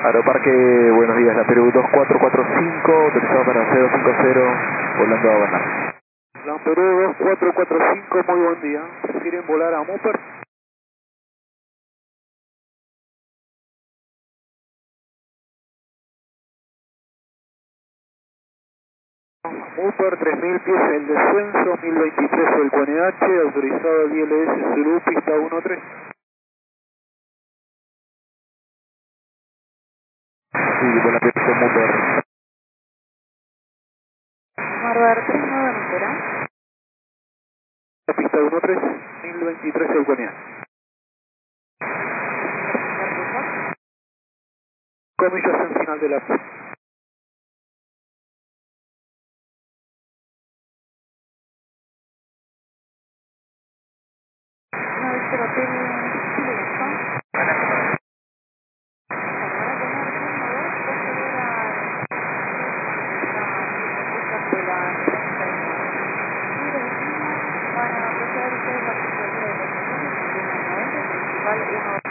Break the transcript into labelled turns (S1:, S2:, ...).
S1: Aeroparque, buenos días, la Perú 2445, autorizado para 050, volando a Habana.
S2: La Perú 2445, muy buen día. ¿Quieren volar a Mupper? Mupper 3000 pies el descenso, 1023 el QNH, autorizado el ILS Zulu, pista 13.
S1: Sí, buena pista, Mupper.
S3: Marbar 39 ¿no será?
S2: Pista 13, 1023 el QNH. Comillas en final de la pista.
S3: No, es el hotel Vale,